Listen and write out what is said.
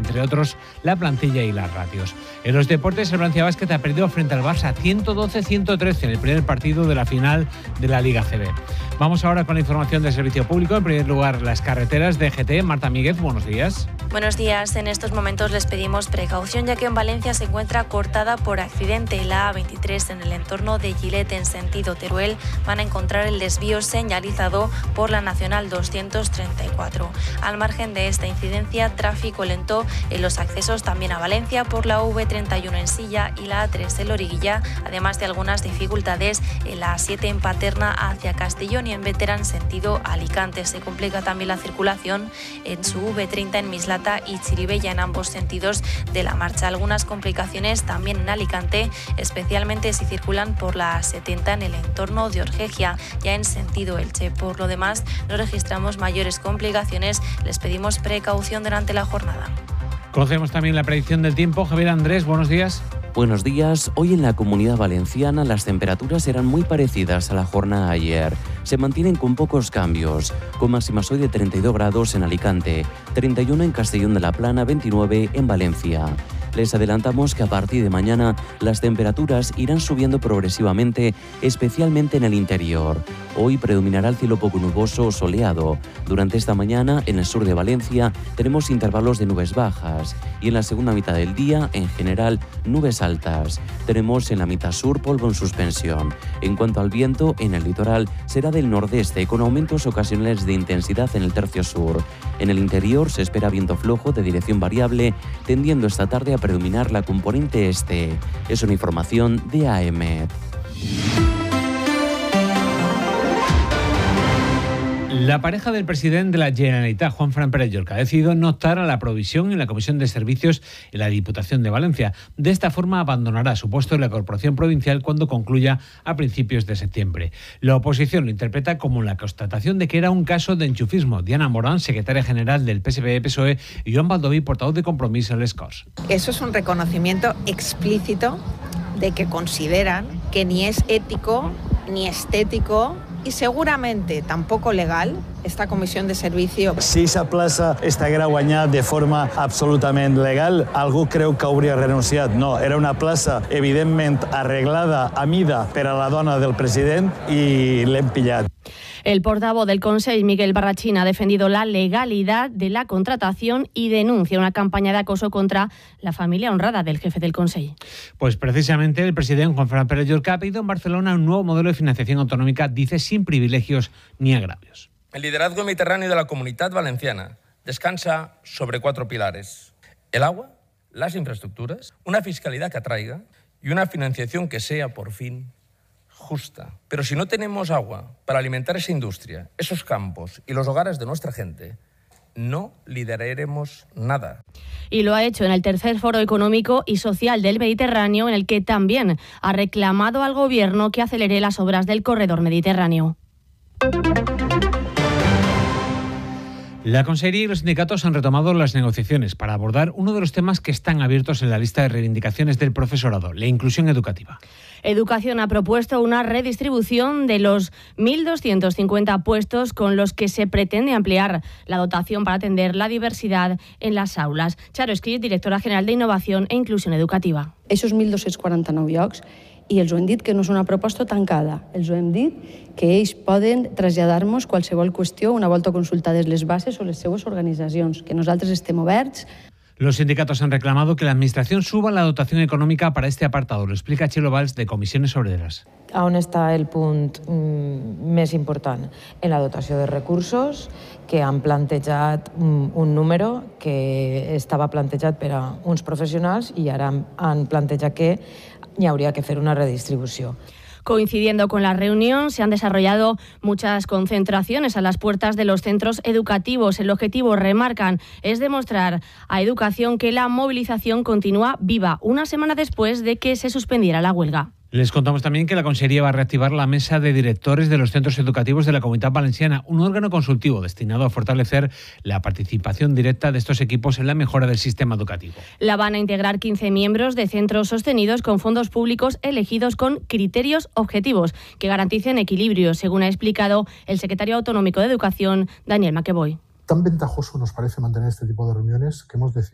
entre otros la plantilla y las ratios. En los deportes, el Valencia Basket ha perdido frente al Barça 112-113 en el primer partido de la final de la Liga CB. Vamos ahora con la información del servicio público. En primer lugar, las carreteras de GT. Marta Míguez, buenos días. Buenos días. En estos momentos les pedimos precaución, ya que en Valencia se encuentra cortada por accidente la A23 en el entorno de Gilet en sentido Teruel. Van a encontrar el desvío señalizado por la Nacional 234. Al margen de esta incidencia, tráfico lento en los accesos también a Valencia por la V31 en Silla y la A3 en Loriguilla, además de algunas dificultades en la A7 en Paterna hacia Castellón y en Veterán sentido Alicante. Se complica también la circulación en su V30 en Mislata y Chirivella en ambos sentidos de la marcha. Algunas complicaciones también en Alicante, especialmente si circulan por la A70 en el entorno de Orgegia, ya en sentido Elche. Por lo demás, no registramos mayores complicaciones. Les pedimos precaución durante la jornada. Conocemos también la predicción del tiempo. Javier Andrés, buenos días. Buenos días. Hoy en la Comunidad Valenciana las temperaturas eran muy parecidas a la jornada ayer. Se mantienen con pocos cambios, con máximas hoy de 32 grados en Alicante, 31 en Castellón de la Plana, 29 en Valencia. Les adelantamos que a partir de mañana las temperaturas irán subiendo progresivamente, especialmente en el interior. Hoy predominará el cielo poco nuboso o soleado. Durante esta mañana, en el sur de Valencia, tenemos intervalos de nubes bajas y en la segunda mitad del día, en general, nubes altas. Tenemos en la mitad sur polvo en suspensión. En cuanto al viento, en el litoral será del nordeste, con aumentos ocasionales de intensidad en el tercio sur. En el interior se espera viento flojo de dirección variable, tendiendo esta tarde a predominar la componente este. Es una información de AEMET. La pareja del presidente de la Generalitat, Juanfran Pérez Llorca, ha decidido no optar a la provisión en la Comisión de Servicios en la Diputación de Valencia. De esta forma abandonará su puesto en la Corporación Provincial cuando concluya a principios de septiembre. La oposición lo interpreta como la constatación de que era un caso de enchufismo. Diana Morán, secretaria general del PSPE-PSOE, y Joan Baldoví, portavoz de Compromís en les Corts. Eso es un reconocimiento explícito de que consideran que ni es ético ni estético y seguramente tampoco legal esta comissió de servicio. Si aquesta plaça estiguera guanyada de forma absolutament legal, algú creu que hauria renunciat. No, era una plaça evidentment arreglada a mida per a la dona del president i l'hem pillat. El portavoz del Consell, Miguel Barrachina, ha defendido la legalidad de la contratación y denuncia una campaña de acoso contra la familia honrada del jefe del Consell. Pues precisamente el presidente Juanfran Pérez Llorca ha pedido en Barcelona un nuevo modelo de financiación autonómica, dice, sin privilegios ni agravios. El liderazgo mediterráneo de la Comunidad Valenciana descansa sobre 4 pilares: el agua, las infraestructuras, una fiscalidad que atraiga y una financiación que sea, por fin, justa. Pero si no tenemos agua para alimentar esa industria, esos campos y los hogares de nuestra gente, no lideraremos nada. Y lo ha hecho en el tercer Foro Económico y Social del Mediterráneo, en el que también ha reclamado al Gobierno que acelere las obras del corredor mediterráneo. La Consellería y los sindicatos han retomado las negociaciones para abordar uno de los temas que están abiertos en la lista de reivindicaciones del profesorado, la inclusión educativa. Educación ha propuesto una redistribución de los 1.250 puestos con los que se pretende ampliar la dotación para atender la diversidad en las aulas. Charo Esquillet, directora general de Innovación e Inclusión Educativa. Esos 1.249 llocs, i els ho hem dit que no és una proposta tancada, els ho hem dit que ells poden traslladar-nos qualsevol qüestió una volta consultades les bases o les seues organitzacions, que nosaltres estem oberts. Los sindicatos han reclamado que la Administración suba la dotación económica para este apartado. Lo explica Txelo Valls, de Comissiones Obreres. On està el punt més important? En la dotació de recursos, que han plantejat un número que estava plantejat per a uns professionals i ara han plantejat que y habría que hacer una redistribución. Coincidiendo con la reunión, se han desarrollado muchas concentraciones a las puertas de los centros educativos. El objetivo, remarcan, es demostrar a Educación que la movilización continúa viva, una semana después de que se suspendiera la huelga. Les contamos también que la Consellería va a reactivar la mesa de directores de los centros educativos de la Comunitat Valenciana, un órgano consultivo destinado a fortalecer la participación directa de estos equipos en la mejora del sistema educativo. La van a integrar 15 miembros de centros sostenidos con fondos públicos elegidos con criterios objetivos que garanticen equilibrio, según ha explicado el secretario autonómico de Educación, Daniel Maqueboy. Tan ventajoso nos parece mantener este tipo de reuniones que hemos decidido